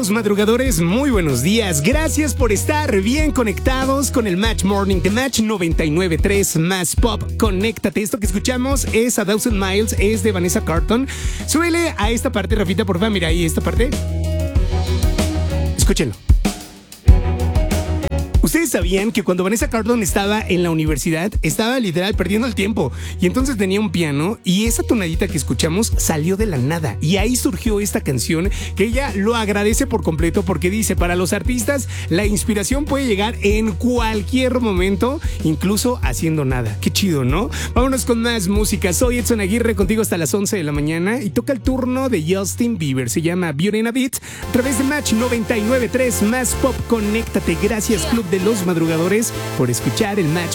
los Madrugadores, muy buenos días. Gracias por estar bien conectados con el Match Morning de Match 99.3 Más Pop. Conéctate. Esto que escuchamos es A Thousand Miles, es de Vanessa Carlton. Súbele a esta parte, Rafita, por favor. Mira ahí esta parte. Escúchenlo. ¿Ustedes sabían que cuando Vanessa Carlton estaba en la universidad, estaba literal perdiendo el tiempo? Y entonces tenía un piano y esa tonadita que escuchamos salió de la nada. Y ahí surgió esta canción que ella lo agradece por completo porque dice, para los artistas, la inspiración puede llegar en cualquier momento, incluso haciendo nada. Qué chido, ¿no? Vámonos con más música. Soy Edson Aguirre, contigo hasta las 11 de la mañana y toca el turno de Justin Bieber. Se llama Beauty and a Beat, a través de Match 99.3 Más Pop. Conéctate. Gracias, Club de los Madrugadores, por escuchar el Match